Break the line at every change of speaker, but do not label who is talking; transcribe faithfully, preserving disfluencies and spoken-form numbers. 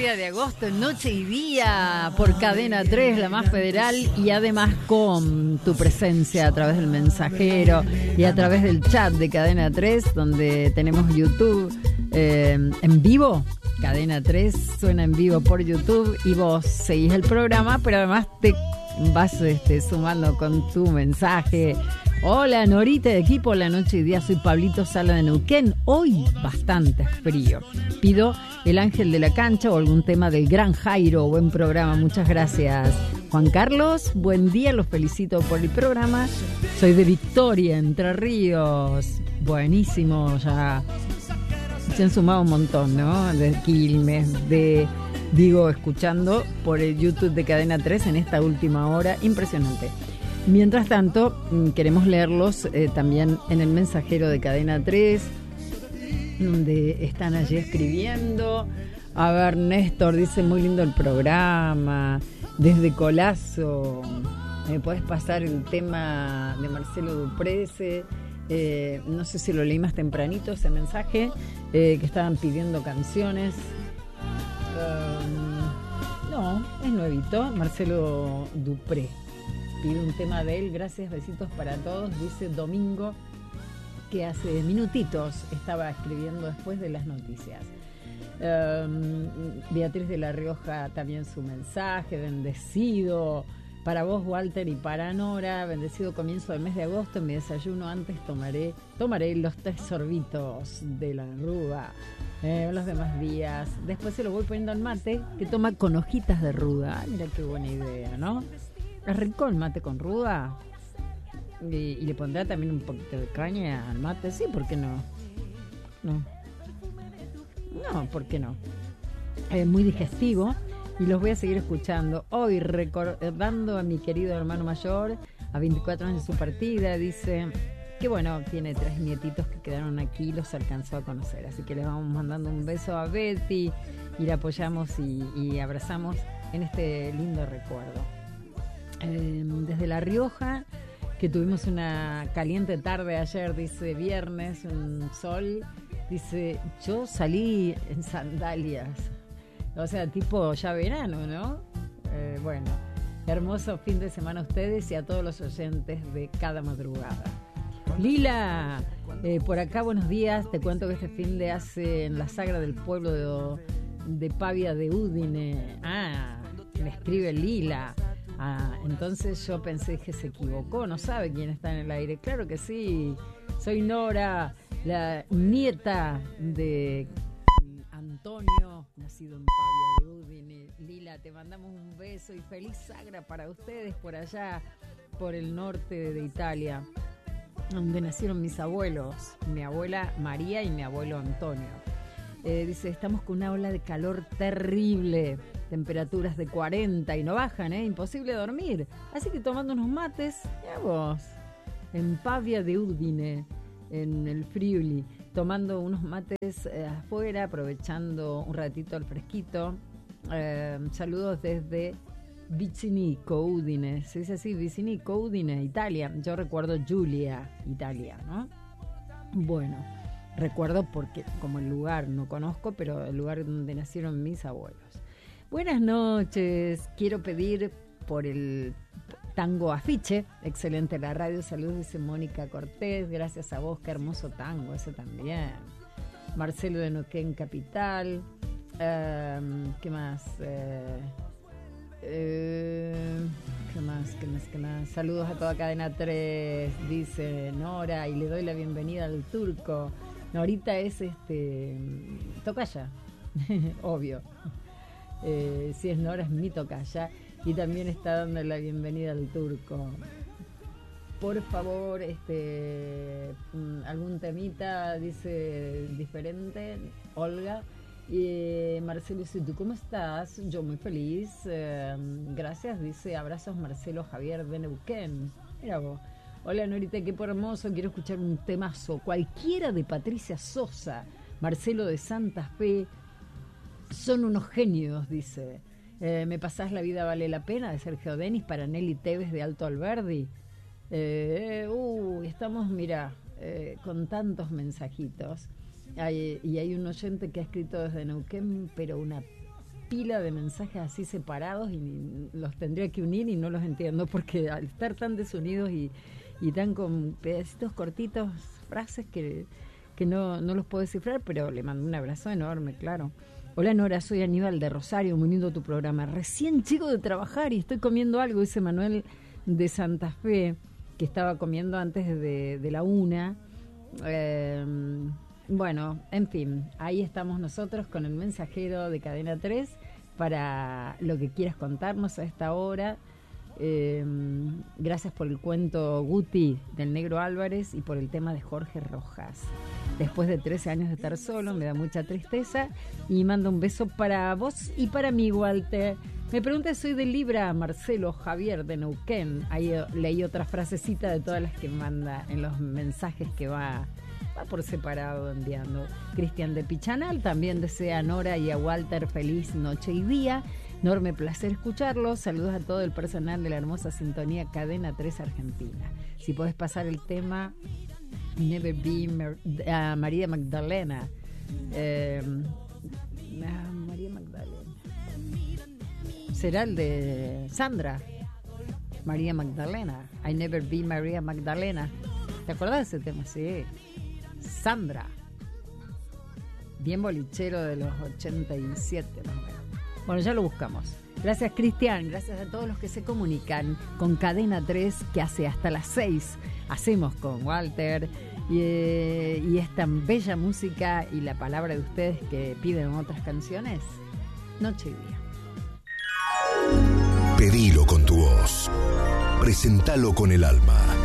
día de agosto, noche y día, por Cadena tres, la más federal, y además con tu presencia a través del mensajero y a través del chat de Cadena tres, donde tenemos YouTube eh, en vivo. Cadena tres suena en vivo por YouTube y vos seguís el programa, pero además te vas este, sumando con tu mensaje. Hola Norita de equipo, la noche y día, soy Pablito Sala de Neuquén. Hoy bastante frío. Pido El Ángel de la Cancha o algún tema del Gran Jairo. Buen programa, muchas gracias. Juan Carlos, buen día, los felicito por el programa. Soy de Victoria, Entre Ríos. Buenísimo, ya se han sumado un montón, ¿no? De Quilmes, de... Digo, escuchando por el YouTube de Cadena tres en esta última hora. Impresionante. Mientras tanto, queremos leerlos eh, también en el mensajero de Cadena tres, donde están allí escribiendo. A ver, Néstor dice, muy lindo el programa. Desde Colazo, ¿me puedes pasar el tema de Marcelo Duprese? Eh, no sé si lo leí más tempranito ese mensaje, eh, que estaban pidiendo canciones. Um, no, es nuevito, Marcelo Dupré. Pide un tema de él, gracias, besitos para todos, dice Domingo, que hace minutitos estaba escribiendo después de las noticias. Um, Beatriz de La Rioja también su mensaje, bendecido. Para vos, Walter, y para Nora, bendecido comienzo del mes de agosto. En mi desayuno antes tomaré tomaré los tres sorbitos de la ruda. Eh, los demás días. Después se lo voy poniendo al mate, que toma con hojitas de ruda. Ah, mira qué buena idea, ¿no? Es rico el mate con ruda. Y, y le pondrá también un poquito de caña al mate. Sí, ¿por qué no? No. No, ¿por qué no? Es muy digestivo. Y los voy a seguir escuchando. Hoy recordando a mi querido hermano mayor, a veinticuatro años de su partida, dice que bueno, tiene tres nietitos que quedaron aquí y los alcanzó a conocer. Así que les vamos mandando un beso a Betty y la apoyamos y, y abrazamos en este lindo recuerdo. Eh, desde La Rioja, que tuvimos una caliente tarde ayer, dice viernes, un sol, dice yo salí en sandalias. O sea, tipo ya verano, ¿no? Eh, bueno, hermoso fin de semana a ustedes y a todos los oyentes de cada madrugada. Lila, eh, por acá buenos días. Te cuento que este fin de hace en la Sagra del pueblo de, de Pavia de Udine. Ah, me escribe Lila. Ah, entonces yo pensé que se equivocó. No sabe quién está en el aire. Claro que sí. Soy Nora, la nieta de Antonio, nacido en Pavia de Udine. Lila, te mandamos un beso y feliz Sagra para ustedes por allá, por el norte de Italia, donde nacieron mis abuelos, mi abuela María y mi abuelo Antonio. Eh, dice, estamos con una ola de calor terrible, temperaturas de cuarenta y no bajan, ¿eh? Imposible dormir. Así que tomando unos mates, ya vos, en Pavia de Udine, en el Friuli, tomando unos mates eh, afuera, aprovechando un ratito el fresquito. Eh, saludos desde Vicinico, Udine. Se dice así, Vicinico, Udine, Italia. Yo recuerdo Giulia, Italia, ¿no? Bueno, recuerdo porque como el lugar no conozco, pero el lugar donde nacieron mis abuelos. Buenas noches. Quiero pedir por el tango Afiche, excelente la radio, saludos, dice Mónica Cortés, gracias a vos, qué hermoso tango, ese también. Marcelo de Neuquén Capital, um, ¿qué más? Eh, eh, ¿Qué más? ¿Qué más? ¿Qué más? Saludos a toda Cadena tres, dice Nora, y le doy la bienvenida al turco. Norita es este tocaya, obvio. Eh, si es Nora es mi tocaya. Y también está dando la bienvenida al turco. Por favor, este algún temita, dice diferente, Olga. Y eh, Marcelo dice, ¿tú cómo estás? Yo muy feliz. Eh, gracias, dice, abrazos Marcelo Javier de Neuquén. Mira vos. Hola Norita, qué por hermoso. Quiero escuchar un temazo. Cualquiera de Patricia Sosa, Marcelo de Santa Fe. Son unos genios, dice. Eh, ¿Me pasás La vida vale la pena? De Sergio Denis para Nelly Tevez de Alto Alberdi. Eh, uh, estamos, mira, eh, con tantos mensajitos. Hay, y hay un oyente que ha escrito desde Neuquén, pero una pila de mensajes así separados y los tendría que unir y no los entiendo porque al estar tan desunidos y, y tan con pedacitos cortitos, frases que, que no, no los puedo descifrar, pero le mando un abrazo enorme, claro. Hola Nora, soy Aníbal de Rosario, muy lindo tu programa. Recién llego de trabajar y estoy comiendo algo, dice Manuel de Santa Fe, que estaba comiendo antes de, de la una. Eh, bueno, en fin, ahí estamos nosotros con el mensajero de Cadena tres para lo que quieras contarnos a esta hora. Eh, gracias por el cuento Guti del Negro Álvarez y por el tema de Jorge Rojas. Después de trece años de estar solo, me da mucha tristeza y mando un beso para vos y para mí, Walter. Me pregunta, soy de Libra, Marcelo Javier de Neuquén. Ahí leí otra frasecita de todas las que manda en los mensajes que va, va por separado enviando. Cristian de Pichanal también desea a Nora y a Walter feliz noche y día. Enorme placer escucharlos. Saludos a todo el personal de la hermosa sintonía Cadena tres Argentina. Si podés pasar el tema Never Be Mar- uh, María Magdalena. Eh, uh, María Magdalena. Será el de Sandra. María Magdalena. I Never Be María Magdalena. ¿Te acordás de ese tema? Sí. Sandra. Bien bolichero de los ochenta y siete, más o menos. Bueno, ya lo buscamos. Gracias, Cristian. Gracias a todos los que se comunican con Cadena tres, que hace hasta las seis. Hacemos con Walter y, eh, y esta bella música y la palabra de ustedes que piden otras canciones. Noche y día.
Pedilo con tu voz. Presentalo con el alma.